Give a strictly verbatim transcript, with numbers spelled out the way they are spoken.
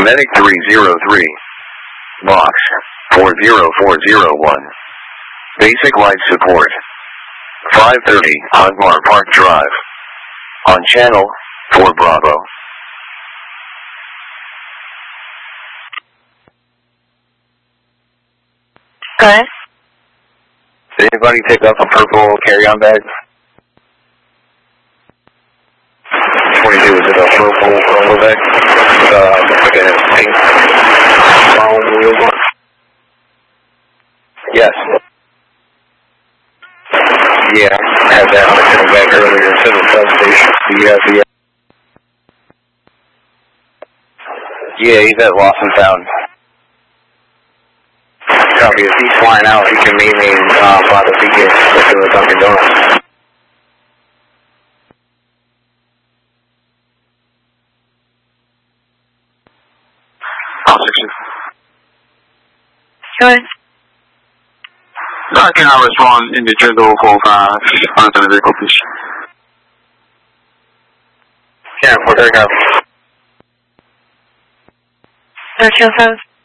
Medic three zero three. Box four zero four zero one. Basic life support. five thirty, Hogmar Park Drive. On channel four Bravo. Go ahead. Did anybody pick up a purple carry-on bag? twenty-two, is it a purple Chroma bag? Uh, like a pink chrome wheels on? Yes. Yeah, I had that on the Center back earlier. It's in the substation. You have the... Yeah, he's at Lost and Found. Copy. If he's flying out, he can meet me uh, by the B K to the Dunkin' Donuts. Go ahead. I cannot respond individual four five on the vehicle, please. Yeah, we're there, go. North Hill House.